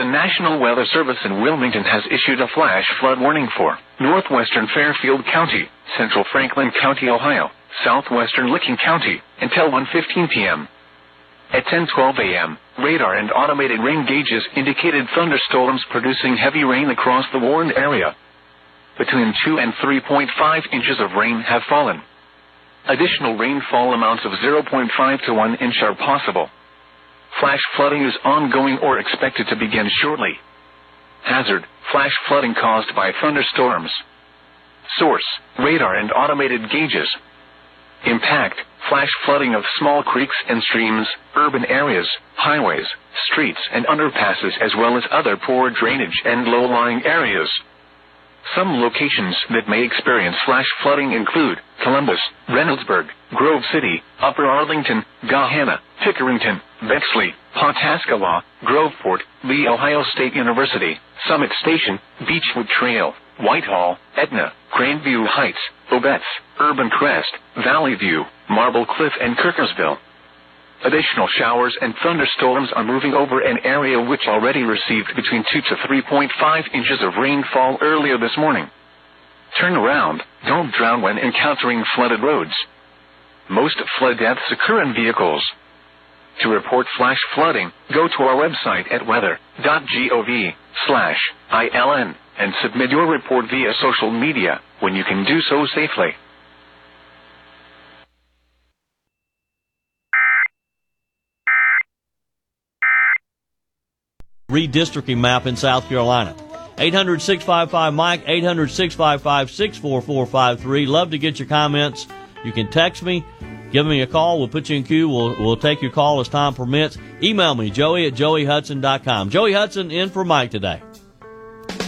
National Weather Service in Wilmington has issued a flash flood warning for northwestern Fairfield County, central Franklin County, Ohio, southwestern Licking County, until 1:15 p.m. At 10:12 a.m., radar and automated rain gauges indicated thunderstorms producing heavy rain across the warned area. Between 2 and 3.5 inches of rain have fallen. Additional rainfall amounts of 0.5 to 1 inch are possible. Flash flooding is ongoing or expected to begin shortly. Hazard: flash flooding caused by thunderstorms. Source: radar and automated gauges. Impact: flash flooding of small creeks and streams, urban areas, highways, streets and underpasses, as well as other poor drainage and low-lying areas. Some locations that may experience flash flooding include Columbus, Reynoldsburg, Grove City, Upper Arlington, Gahanna, Pickerington, Bexley, Pawhuska, Groveport, Lee Ohio State University, Summit Station, Beechwood Trail, Whitehall, Etna, Grandview Heights, Obetz, Urban Crest, Valley View, Marble Cliff and Kirkersville. Additional showers and thunderstorms are moving over an area which already received between 2 to 3.5 inches of rainfall earlier this morning. Turn around, don't drown when encountering flooded roads. Most flood deaths occur in vehicles. To report flash flooding, go to our website at weather.gov/ILN and submit your report via social media when you can do so safely. Redistricting map in South Carolina. 800-655-MIKE, 800-655-64453. Love to get your comments. You can text me, give me a call. We'll put you in queue. We'll take your call as time permits. Email me, Joey@joeyhudson.com. Joey Hudson in for Mike today.